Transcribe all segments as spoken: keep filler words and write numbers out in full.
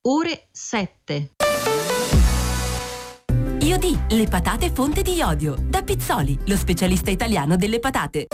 ore sette. Iodi, le patate fonte di iodio. Da Pizzoli, lo specialista italiano delle patate.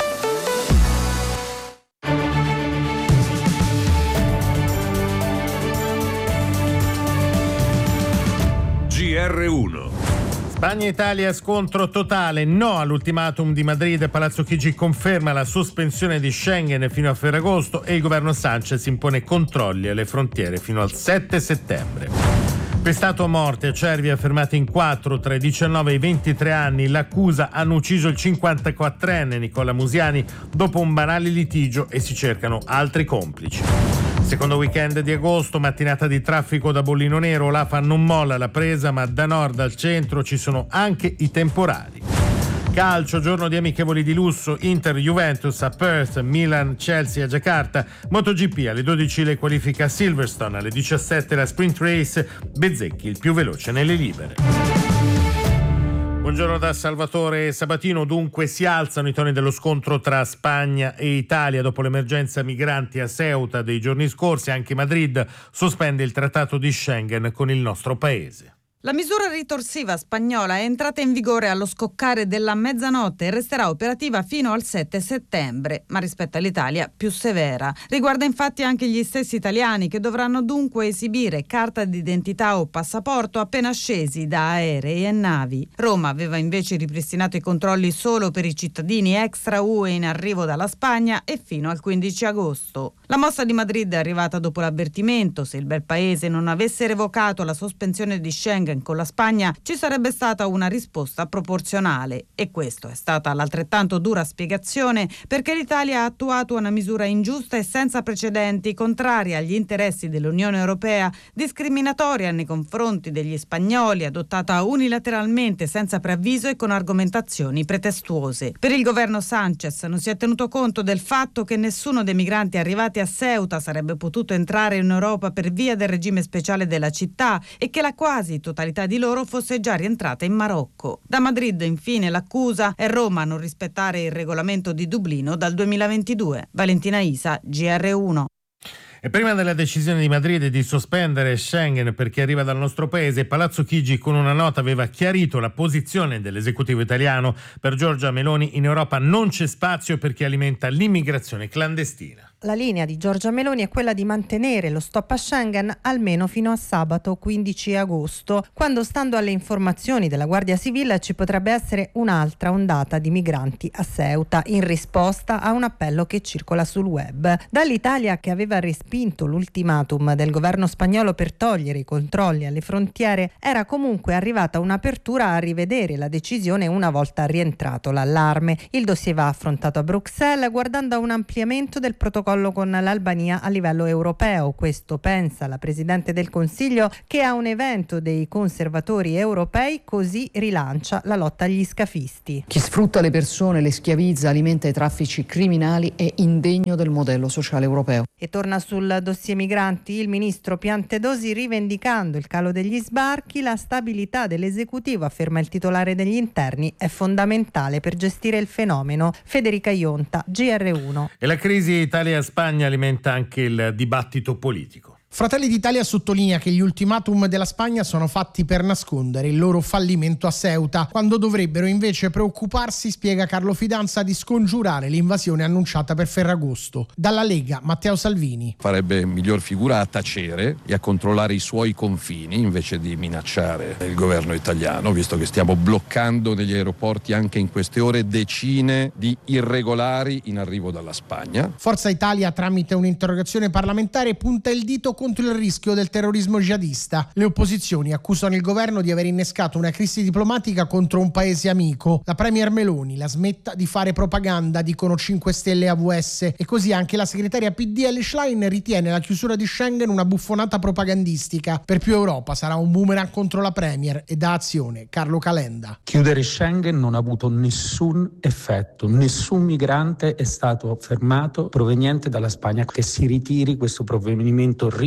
G R uno. Spagna-Italia scontro totale, no all'ultimatum di Madrid. Palazzo Chigi conferma la sospensione di Schengen fino a Ferragosto e il governo Sanchez impone controlli alle frontiere fino al sette settembre. Pestato a morte a Cervia, fermati in quattro tra i diciannove e i ventitré anni. L'accusa: hanno ucciso il cinquantaquattrenne Nicola Musiani dopo un banale litigio e si cercano altri complici. Secondo weekend di agosto, mattinata di traffico da bollino nero. L'A F A non molla la presa, ma da nord al centro ci sono anche i temporali. Calcio, giorno di amichevoli di lusso, Inter-Juventus a Perth, Milan-Chelsea a Giacarta, MotoGP alle dodici le qualifiche a Silverstone, alle diciassette la sprint race, Bezzecchi il più veloce nelle libere. Buongiorno da Salvatore Sabatino. Dunque si alzano i toni dello scontro tra Spagna e Italia dopo l'emergenza migranti a Ceuta dei giorni scorsi. Anche Madrid sospende il trattato di Schengen con il nostro paese. La misura ritorsiva spagnola è entrata in vigore allo scoccare della mezzanotte e resterà operativa fino al sette settembre, ma rispetto all'Italia più severa. Riguarda infatti anche gli stessi italiani, che dovranno dunque esibire carta d'identità o passaporto appena scesi da aerei e navi. Roma aveva invece ripristinato i controlli solo per i cittadini extra U E in arrivo dalla Spagna e fino al quindici agosto. La mossa di Madrid è arrivata dopo l'avvertimento: se il bel paese non avesse revocato la sospensione di Schengen con la Spagna ci sarebbe stata una risposta proporzionale, e questo è stata l'altrettanto dura spiegazione perché l'Italia ha attuato una misura ingiusta e senza precedenti, contraria agli interessi dell'Unione Europea, discriminatoria nei confronti degli spagnoli, adottata unilateralmente senza preavviso e con argomentazioni pretestuose. Per il governo Sanchez non si è tenuto conto del fatto che nessuno dei migranti arrivati a Ceuta sarebbe potuto entrare in Europa per via del regime speciale della città e che la quasi totalità di loro fosse già rientrata in Marocco. Da Madrid, infine, l'accusa è Roma a non rispettare il regolamento di Dublino dal duemilaventidue. Valentina Isa, G R uno. E prima della decisione di Madrid di sospendere Schengen per chi arriva dal nostro paese, Palazzo Chigi con una nota aveva chiarito la posizione dell'esecutivo italiano. Per Giorgia Meloni in Europa non c'è spazio per chi alimenta l'immigrazione clandestina. La linea di Giorgia Meloni è quella di mantenere lo stop a Schengen almeno fino a sabato quindici agosto, quando, stando alle informazioni della Guardia Civile, ci potrebbe essere un'altra ondata di migranti a Ceuta, in risposta a un appello che circola sul web. Dall'Italia, che aveva respinto l'ultimatum del governo spagnolo per togliere i controlli alle frontiere, era comunque arrivata un'apertura a rivedere la decisione una volta rientrato l'allarme. Il dossier va affrontato a Bruxelles guardando a un ampliamento del protocollo con l'Albania a livello europeo. Questo pensa la Presidente del Consiglio, che a un evento dei conservatori europei così rilancia la lotta agli scafisti. Chi sfrutta le persone, le schiavizza, alimenta i traffici criminali è indegno del modello sociale europeo. E torna sul dossier migranti il ministro Piantedosi, rivendicando il calo degli sbarchi. La stabilità dell'esecutivo, afferma il titolare degli interni, è fondamentale per gestire il fenomeno. Federica Ionta, G R uno. E la crisi Italia-Spagna alimenta anche il dibattito politico. Fratelli d'Italia sottolinea che gli ultimatum della Spagna sono fatti per nascondere il loro fallimento a Ceuta, quando dovrebbero invece preoccuparsi, spiega Carlo Fidanza, di scongiurare l'invasione annunciata per Ferragosto. Dalla Lega, Matteo Salvini. Farebbe miglior figura a tacere e a controllare i suoi confini invece di minacciare il governo italiano, visto che stiamo bloccando negli aeroporti anche in queste ore decine di irregolari in arrivo dalla Spagna. Forza Italia, tramite un'interrogazione parlamentare, punta il dito contro il rischio del terrorismo jihadista. Le opposizioni accusano il governo di aver innescato una crisi diplomatica contro un paese amico. La premier Meloni la smetta di fare propaganda, dicono cinque Stelle e A V S, e così anche la segretaria P D L Schlein ritiene la chiusura di Schengen una buffonata propagandistica. Per più Europa sarà un boomerang contro la premier, e da Azione Carlo Calenda. Chiudere Schengen non ha avuto nessun effetto, nessun migrante è stato fermato proveniente dalla Spagna. Che si ritiri questo provvedimento ridicolo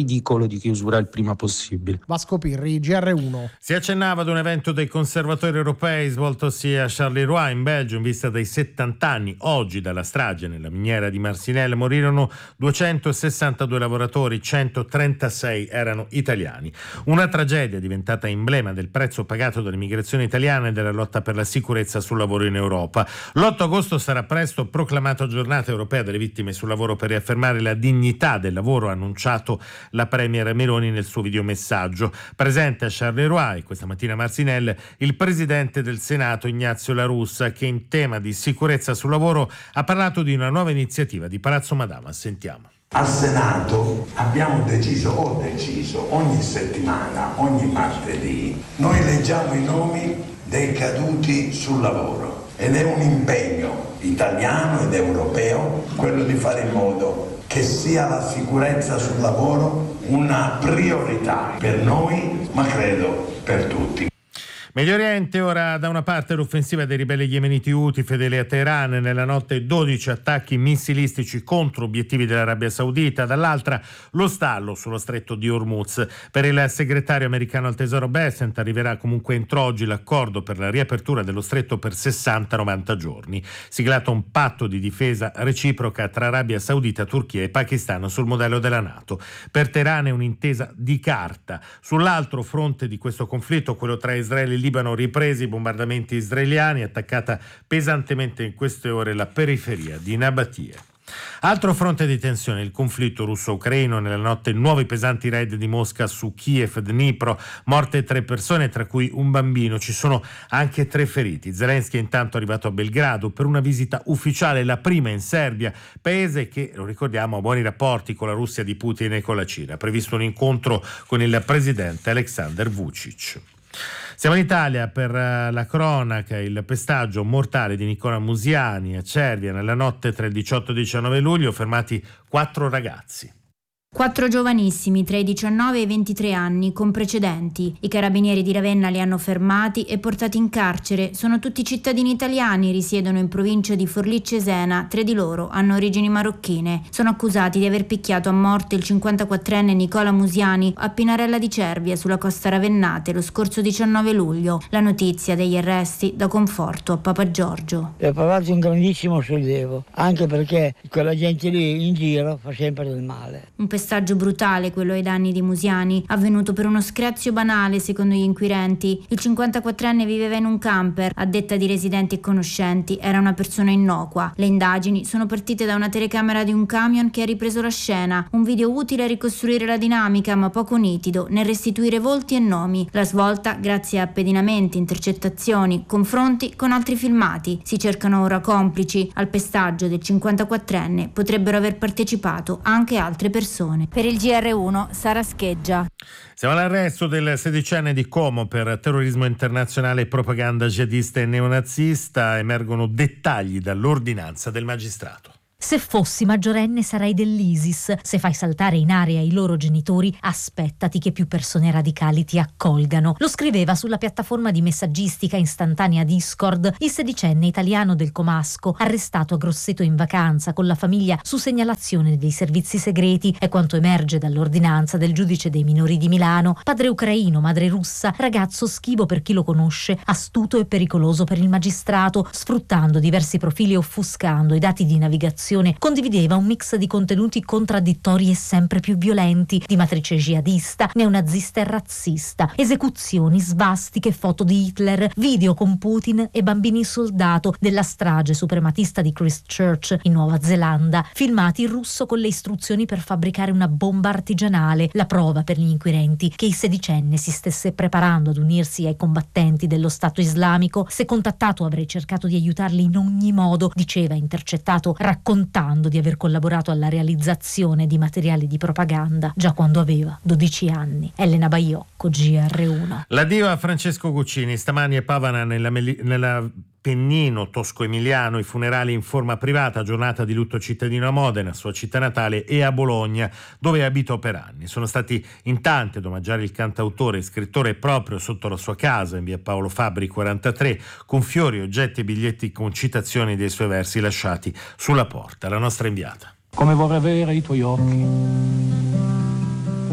ridicolo di chiusura il prima possibile. Vasco Pirri, G R uno. Si accennava ad un evento dei conservatori europei svoltosi a Charleroi in Belgio in vista dei settanta anni. Oggi dalla strage nella miniera di Marcinelle morirono duecentosessantadue lavoratori, centotrentasei erano italiani. Una tragedia diventata emblema del prezzo pagato dall'immigrazione italiana e della lotta per la sicurezza sul lavoro in Europa. L'otto agosto sarà presto proclamato giornata europea delle vittime sul lavoro per riaffermare la dignità del lavoro, ha annunciato la premier Meloni nel suo videomessaggio. Presente a Charleroi questa mattina a Marcinelle il presidente del Senato Ignazio La Russa, che in tema di sicurezza sul lavoro ha parlato di una nuova iniziativa di Palazzo Madama. Sentiamo. Al Senato abbiamo deciso, ho deciso, ogni settimana, ogni martedì, noi leggiamo i nomi dei caduti sul lavoro ed è un impegno italiano ed europeo quello di fare in modo che sia la sicurezza sul lavoro una priorità per noi, ma credo per tutti. Medio Oriente, ora da una parte l'offensiva dei ribelli yemeniti Houthi fedeli a Teheran, nella notte dodici attacchi missilistici contro obiettivi dell'Arabia Saudita, dall'altra lo stallo sullo stretto di Hormuz. Per il segretario americano al Tesoro Bessent arriverà comunque entro oggi l'accordo per la riapertura dello stretto per sessanta novanta giorni, siglato un patto di difesa reciproca tra Arabia Saudita, Turchia e Pakistan sul modello della NATO. Per Teheran è un'intesa di carta. Sull'altro fronte di questo conflitto, quello tra Israele e Libano, ripresi i bombardamenti israeliani, attaccata pesantemente in queste ore la periferia di Nabatie. Altro fronte di tensione, il conflitto russo-ucraino. Nella notte nuovi pesanti raid di Mosca su Kiev, Dnipro, morte tre persone, tra cui un bambino, ci sono anche tre feriti. Zelensky è intanto arrivato a Belgrado per una visita ufficiale, la prima in Serbia, paese che, lo ricordiamo, ha buoni rapporti con la Russia di Putin e con la Cina. Ha previsto un incontro con il presidente Aleksandar Vučić. Siamo in Italia per la cronaca. Il pestaggio mortale di Nicola Musiani a Cervia nella notte tra il diciotto e il diciannove luglio, fermati quattro ragazzi. Quattro giovanissimi tra i diciannove e i ventitré anni con precedenti. I carabinieri di Ravenna li hanno fermati e portati in carcere. Sono tutti cittadini italiani, risiedono in provincia di Forlì-Cesena. Tre di loro hanno origini marocchine. Sono accusati di aver picchiato a morte il cinquantaquattrenne Nicola Musiani a Pinarella di Cervia, sulla costa ravennate, lo scorso diciannove luglio. La notizia degli arresti dà conforto a Papa Giorgio. È provato un grandissimo sollievo, anche perché quella gente lì in giro fa sempre del male. Un pestaggio brutale quello ai danni di Musiani, avvenuto per uno screzio banale secondo gli inquirenti. Il cinquantaquattrenne viveva in un camper, a detta di residenti e conoscenti era una persona innocua. Le indagini sono partite da una telecamera di un camion che ha ripreso la scena, un video utile a ricostruire la dinamica ma poco nitido nel restituire volti e nomi. La svolta grazie a pedinamenti, intercettazioni, confronti con altri filmati. Si cercano ora complici. Al pestaggio del cinquantaquattrenne potrebbero aver partecipato anche altre persone. Per il G R uno, Sara Scheggia. Siamo all'arresto del sedicenne di Como per terrorismo internazionale e propaganda jihadista e neonazista. Emergono dettagli dall'ordinanza del magistrato. Se fossi maggiorenne sarei dell'ISIS. Se fai saltare in aria i loro genitori, aspettati che più persone radicali ti accolgano. Lo scriveva sulla piattaforma di messaggistica istantanea Discord il sedicenne italiano del Comasco, arrestato a Grosseto in vacanza con la famiglia su segnalazione dei servizi segreti. È quanto emerge dall'ordinanza del giudice dei minori di Milano. Padre ucraino, madre russa, ragazzo schivo per chi lo conosce, astuto e pericoloso per il magistrato, sfruttando diversi profili e offuscando i dati di navigazione. Condivideva un mix di contenuti contraddittori e sempre più violenti, di matrice jihadista, neonazista e razzista, esecuzioni, svastiche, foto di Hitler, video con Putin e bambini soldato della strage suprematista di Christchurch in Nuova Zelanda, filmati in russo con le istruzioni per fabbricare una bomba artigianale, la prova per gli inquirenti che il sedicenne si stesse preparando ad unirsi ai combattenti dello Stato islamico. Se contattato avrei cercato di aiutarli in ogni modo, diceva intercettato, raccontando di aver collaborato alla realizzazione di materiali di propaganda già quando aveva dodici anni. Elena Baiocco, G R uno. L'addio a Francesco Guccini. Stamani a Pavana, nella, nella Pennino tosco-emiliano, i funerali in forma privata, giornata di lutto cittadino a Modena, sua città natale, e a Bologna, dove abitò per anni. Sono stati in tanti ad omaggiare il cantautore e scrittore proprio sotto la sua casa, in via Paolo Fabbri quarantatré, con fiori, oggetti e biglietti con citazioni dei suoi versi lasciati sulla porta. La nostra inviata. Come vorrei avere i tuoi occhi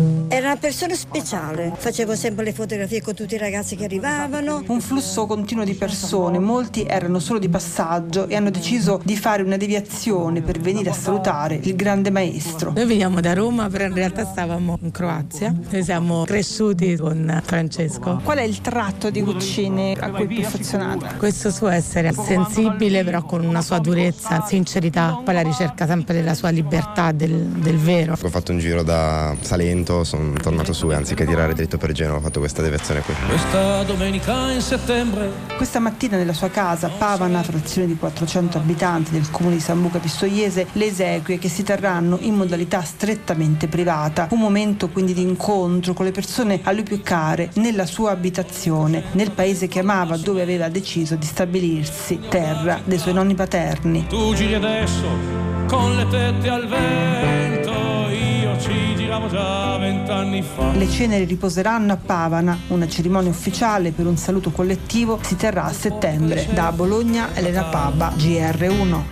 una persona speciale. Facevo sempre le fotografie con tutti i ragazzi che arrivavano. Un flusso continuo di persone, molti erano solo di passaggio e hanno deciso di fare una deviazione per venire a salutare il grande maestro. Noi veniamo da Roma, però in realtà stavamo in Croazia. Noi siamo cresciuti con Francesco. Qual è il tratto di Guccini a cui più affezionata? Questo suo essere sensibile, però con una sua durezza, sincerità, poi la ricerca sempre della sua libertà, del, del vero. Ho fatto un giro da Salento, sono tornato su e anziché tirare dritto per Genova ho fatto questa deviazione qui. Questa domenica in settembre. Questa mattina nella sua casa, Pavana, frazione di quattrocento abitanti del comune di San Luca Pistoiese, le esequie che si terranno in modalità strettamente privata. Un momento quindi di incontro con le persone a lui più care, nella sua abitazione, nel paese che amava, dove aveva deciso di stabilirsi, terra dei suoi nonni paterni. Tu giri adesso con le tette al vento, io ci giravo già vent'anni fa. Le ceneri riposeranno a Pavana, una cerimonia ufficiale per un saluto collettivo si terrà a settembre. Da Bologna, Elena Pabba, G R uno.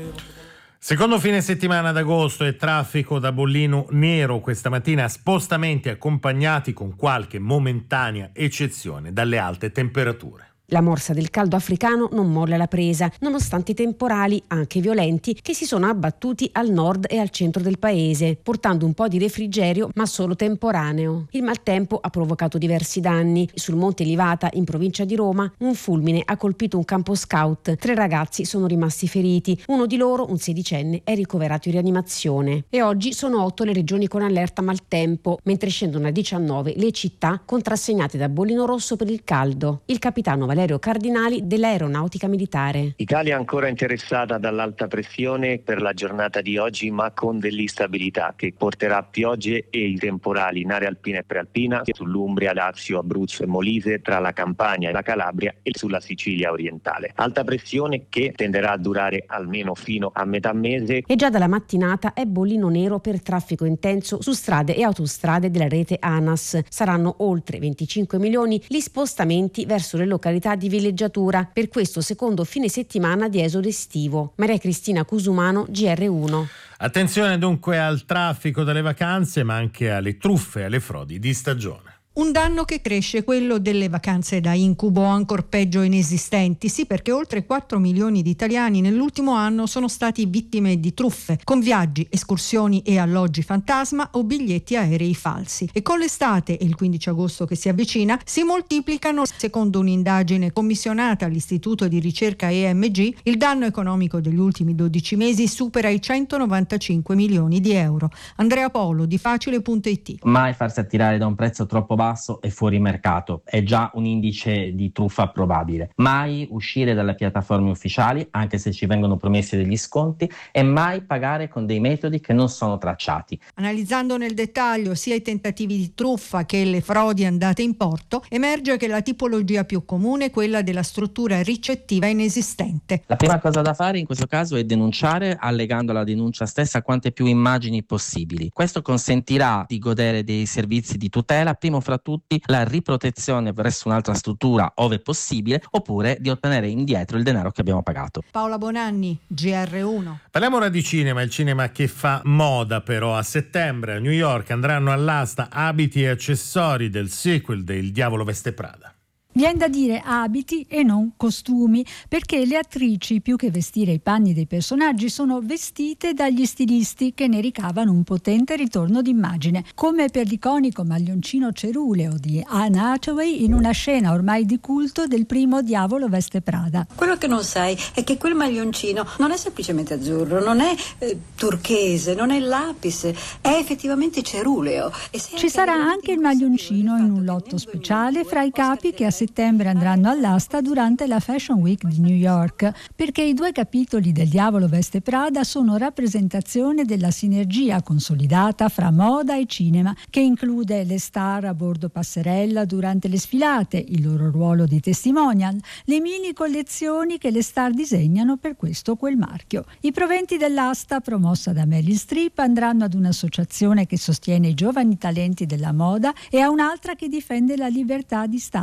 Secondo fine settimana d'agosto e traffico da bollino nero questa mattina, spostamenti accompagnati con qualche momentanea eccezione dalle alte temperature. La morsa del caldo africano non molla la presa, nonostante i temporali, anche violenti, che si sono abbattuti al nord e al centro del paese, portando un po' di refrigerio, ma solo temporaneo. Il maltempo ha provocato diversi danni. Sul Monte Livata, in provincia di Roma, un fulmine ha colpito un campo scout. Tre ragazzi sono rimasti feriti. Uno di loro, un sedicenne, è ricoverato in rianimazione. E oggi sono otto le regioni con allerta maltempo, mentre scendono a diciannove le città contrassegnate da bollino rosso per il caldo. Il capitano Valerio Cardinali dell'Aeronautica Militare. Italia ancora interessata dall'alta pressione per la giornata di oggi, ma con dell'instabilità che porterà piogge e i temporali in area alpina e prealpina sull'Umbria, Lazio, Abruzzo e Molise, tra la Campania e la Calabria e sulla Sicilia orientale. Alta pressione che tenderà a durare almeno fino a metà mese. E già dalla mattinata è bollino nero per traffico intenso su strade e autostrade della rete ANAS. Saranno oltre venticinque milioni gli spostamenti verso le località di villeggiatura per questo secondo fine settimana di esodo estivo. Maria Cristina Cusumano, G R uno. Attenzione dunque al traffico delle vacanze, ma anche alle truffe e alle frodi di stagione. Un danno che cresce, quello delle vacanze da incubo, ancor peggio inesistenti. Sì, perché oltre quattro milioni di italiani nell'ultimo anno sono stati vittime di truffe, con viaggi, escursioni e alloggi fantasma o biglietti aerei falsi. E con l'estate e il quindici agosto che si avvicina, si moltiplicano, secondo un'indagine commissionata all'Istituto di Ricerca E M G, il danno economico degli ultimi dodici mesi supera i centonovantacinque milioni di euro. Andrea Polo di Facile punto it. Mai farsi attirare da un prezzo troppo basso e fuori mercato è già un indice di truffa probabile. Mai uscire dalle piattaforme ufficiali anche se ci vengono promessi degli sconti e mai pagare con dei metodi che non sono tracciati. Analizzando nel dettaglio sia i tentativi di truffa che le frodi andate in porto, emerge che la tipologia più comune è quella della struttura ricettiva inesistente. La prima cosa da fare in questo caso è denunciare, allegando alla denuncia stessa quante più immagini possibili. Questo consentirà di godere dei servizi di tutela, primo fra tutti la riprotezione presso un'altra struttura ove possibile, oppure di ottenere indietro il denaro che abbiamo pagato. Paola Bonanni, G R uno. Parliamo ora di cinema, il cinema che fa moda però. A settembre a New York andranno all'asta abiti e accessori del sequel de Il Diavolo Veste Prada. Viene da dire abiti e non costumi, perché le attrici, più che vestire i panni dei personaggi, sono vestite dagli stilisti che ne ricavano un potente ritorno d'immagine, come per l'iconico maglioncino ceruleo di Anne Hathaway in una scena ormai di culto del primo Diavolo Veste Prada. Quello che non sai è che quel maglioncino non è semplicemente azzurro, non è eh, turchese, non è lapis, è effettivamente ceruleo. E Ci sarà anche il maglioncino in un lotto speciale fra i capi che a settembre andranno all'asta durante la Fashion Week di New York, perché i due capitoli del Diavolo Veste Prada sono rappresentazione della sinergia consolidata fra moda e cinema, che include le star a bordo passerella durante le sfilate, il loro ruolo di testimonial, le mini collezioni che le star disegnano per questo o quel marchio. I proventi dell'asta, promossa da Meryl Streep, andranno ad un'associazione che sostiene i giovani talenti della moda e a un'altra che difende la libertà di stampa,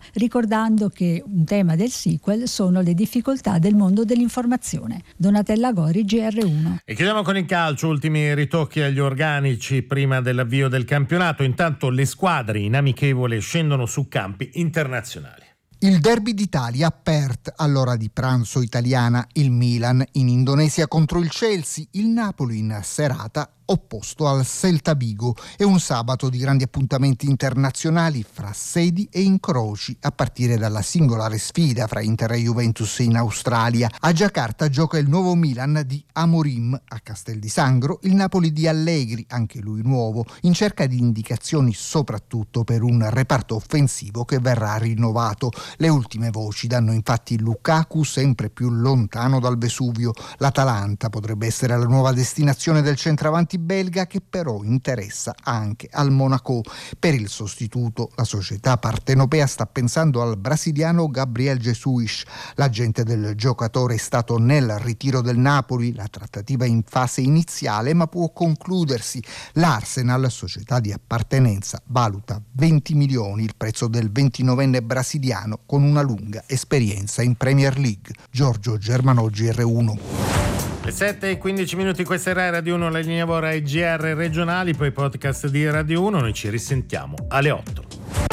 ricordando che un tema del sequel sono le difficoltà del mondo dell'informazione. Donatella Gori, G R uno. E chiudiamo con il calcio, ultimi ritocchi agli organici prima dell'avvio del campionato. Intanto le squadre in amichevole scendono su campi internazionali. Il derby d'Italia a Perth all'ora di pranzo italiana, il Milan in Indonesia contro il Chelsea, il Napoli in serata opposto al Celta Vigo. È un sabato di grandi appuntamenti internazionali fra sedi e incroci, a partire dalla singolare sfida fra Inter e Juventus in Australia. A Giacarta gioca il nuovo Milan di Amorim, a Castel di Sangro il Napoli di Allegri, anche lui nuovo, in cerca di indicazioni soprattutto per un reparto offensivo che verrà rinnovato. Le ultime voci danno infatti Lukaku sempre più lontano dal Vesuvio. L'Atalanta potrebbe essere la nuova destinazione del centravanti belga, che però interessa anche al Monaco. Per il sostituto la società partenopea sta pensando al brasiliano Gabriel Jesus. L'agente del giocatore è stato nel ritiro del Napoli, la trattativa è in fase iniziale ma può concludersi. L'Arsenal, società di appartenenza, valuta venti milioni il prezzo del ventinovenne brasiliano con una lunga esperienza in Premier League. Giorgio Germano, G R uno. Le sette e quindici minuti, questa era Radio uno, la linea Vora e G R regionali, poi podcast di Radio uno, noi ci risentiamo alle otto.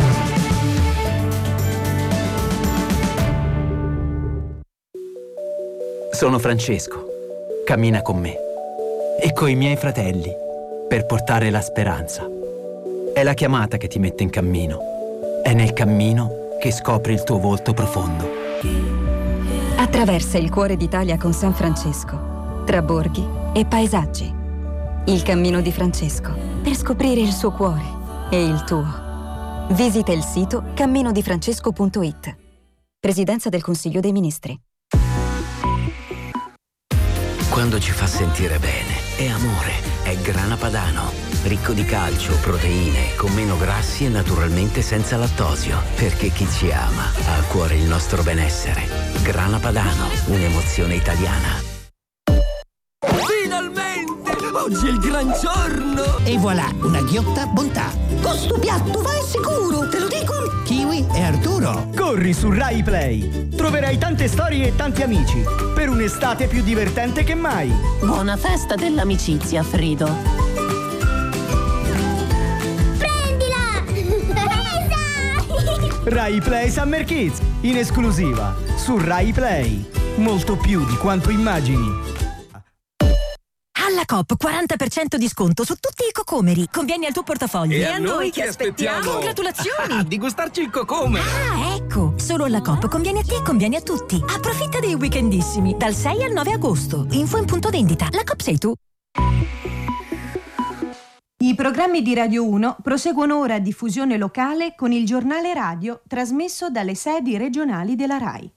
Sono Francesco, cammina con me e coi miei fratelli per portare la speranza. È la chiamata che ti mette in cammino, è nel cammino che scopri il tuo volto profondo. Attraversa il cuore d'Italia con San Francesco, tra borghi e paesaggi. Il cammino di Francesco, per scoprire il suo cuore e il tuo. Visita il sito cammino di francesco punto it. Presidenza del Consiglio dei Ministri. Quando ci fa sentire bene, è amore, è Grana Padano. Ricco di calcio, proteine, con meno grassi e naturalmente senza lattosio. Perché chi ci ama ha a cuore il nostro benessere. Grana Padano, un'emozione italiana. Finalmente! Oggi è il gran giorno! E voilà, una ghiotta bontà. Questo piatto va sicuro, te lo dico! Kiwi e Arturo. Corri su Rai Play. Troverai tante storie e tanti amici. Per un'estate più divertente che mai. Buona festa dell'amicizia, Frido. Prendila! Rai Play Summer Kids, in esclusiva su Rai Play. Molto più di quanto immagini. Alla Coop quaranta per cento di sconto su tutti i cocomeri. Conviene al tuo portafoglio. E, e a noi che aspettiamo? Congratulazioni! Ah, di gustarci il cocome. Ah, ecco! Solo alla Coop conviene a te e conviene a tutti. Approfitta dei weekendissimi dal sei al nove agosto. Info in punto vendita. La Coop sei tu. I programmi di Radio uno proseguono ora a diffusione locale con il giornale radio trasmesso dalle sedi regionali della RAI.